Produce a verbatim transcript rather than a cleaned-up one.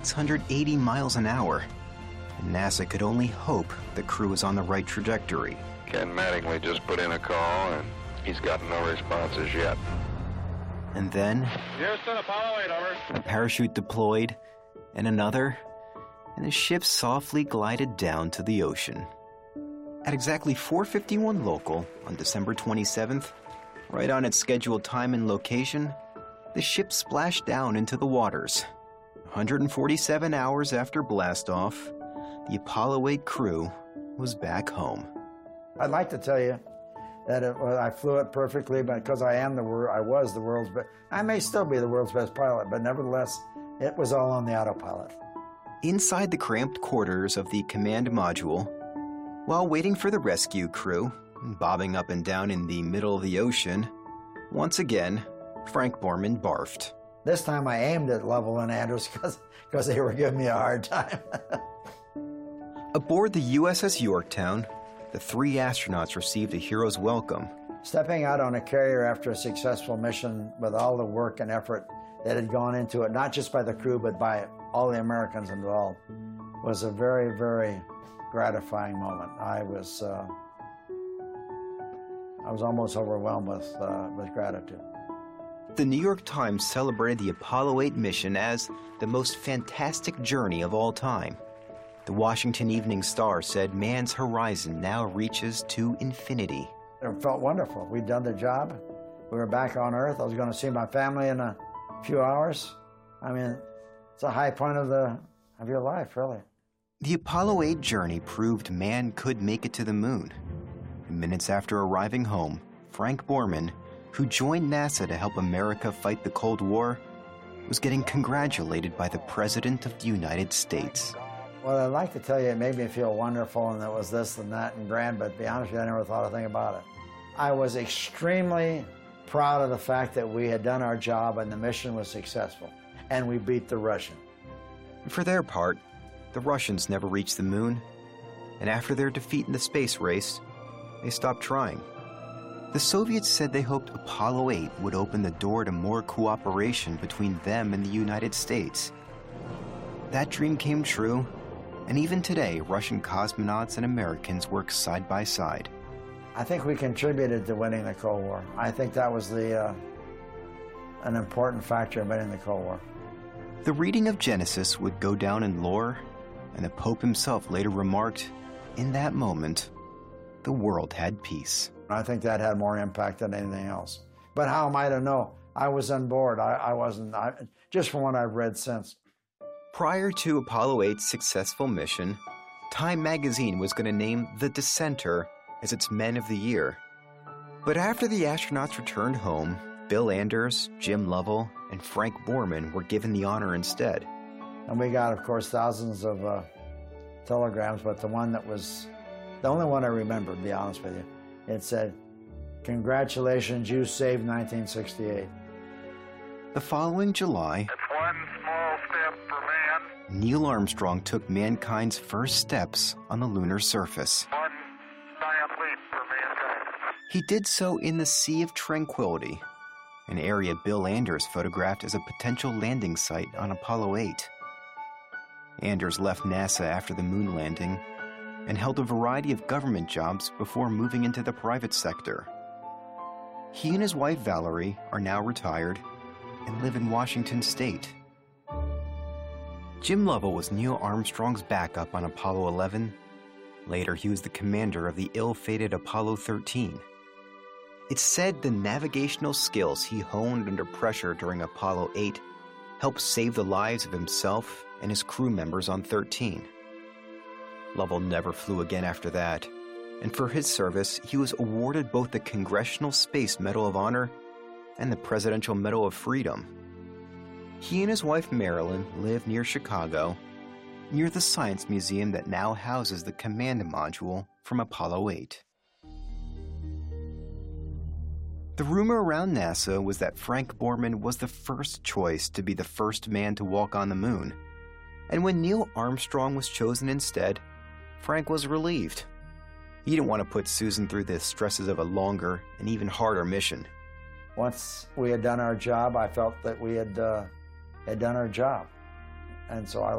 six hundred eighty miles an hour, and NASA could only hope the crew was on the right trajectory. Ken Mattingly just put in a call, and he's got no responses yet. And then, Houston, Apollo eight, over. a parachute deployed, and another, and the ship softly glided down to the ocean. At exactly four fifty-one local on December twenty-seventh, right on its scheduled time and location, the ship splashed down into the waters. one hundred forty-seven hours after blastoff, the Apollo eight crew was back home. I'd like to tell you that it, well, I flew it perfectly because I am the wor- I was the world's best. I may still be the world's best pilot, but nevertheless, it was all on the autopilot. Inside the cramped quarters of the command module, while waiting for the rescue crew, bobbing up and down in the middle of the ocean, once again, Frank Borman barfed. This time I aimed at Lovell and Andrews because they were giving me a hard time. Aboard the U S S Yorktown, the three astronauts received a hero's welcome. Stepping out on a carrier after a successful mission with all the work and effort that had gone into it, not just by the crew, but by all the Americans involved, was a very, very gratifying moment. I was, uh, I was almost overwhelmed with, uh, with gratitude. The New York Times celebrated the Apollo eight mission as the most fantastic journey of all time. The Washington Evening Star said man's horizon now reaches to infinity. It felt wonderful. We'd done the job. We were back on Earth. I was going to see my family in a few hours. I mean, it's a high point of, the, of your life, really. The Apollo eight journey proved man could make it to the moon. Minutes after arriving home, Frank Borman, who joined NASA to help America fight the Cold War, was getting congratulated by the President of the United States. Well, I'd like to tell you it made me feel wonderful and it was this and that and grand, but to be honest with you, I never thought a thing about it. I was extremely proud of the fact that we had done our job and the mission was successful, and we beat the Russian. For their part, the Russians never reached the moon, and after their defeat in the space race, they stopped trying. The Soviets said they hoped Apollo eight would open the door to more cooperation between them and the United States. That dream came true, and even today, Russian cosmonauts and Americans work side by side. I think we contributed to winning the Cold War. I think that was the, uh, an important factor in winning the Cold War. The reading of Genesis would go down in lore, and the Pope himself later remarked, in that moment, the world had peace. I think that had more impact than anything else. But how am I to know? I was on board. I, I wasn't, I, just from what I've read since. Prior to Apollo eight's successful mission, Time magazine was going to name The Dissenter as its Men of the Year. But after the astronauts returned home, Bill Anders, Jim Lovell, and Frank Borman were given the honor instead. And we got, of course, thousands of uh, telegrams, but the one that was, the only one I remember, to be honest with you, it said, "Congratulations, you saved nineteen sixty-eight. The following July, It's one small step for man, Neil Armstrong took mankind's first steps on the lunar surface. one giant leap for mankind." He did so in the Sea of Tranquility, an area Bill Anders photographed as a potential landing site on Apollo eight. Anders left NASA after the moon landing and held a variety of government jobs before moving into the private sector. He and his wife Valerie are now retired and live in Washington State. Jim Lovell was Neil Armstrong's backup on Apollo eleven. Later, he was the commander of the ill-fated Apollo thirteen. It's said the navigational skills he honed under pressure during Apollo eight helped save the lives of himself and his crew members on thirteen. Lovell never flew again after that, and for his service, he was awarded both the Congressional Space Medal of Honor and the Presidential Medal of Freedom. He and his wife Marilyn live near Chicago, near the science museum that now houses the command module from Apollo eight. The rumor around NASA was that Frank Borman was the first choice to be the first man to walk on the moon. And when Neil Armstrong was chosen instead, Frank was relieved. He didn't want to put Susan through the stresses of a longer and even harder mission. Once we had done our job, I felt that we had, uh, had done our job. and so I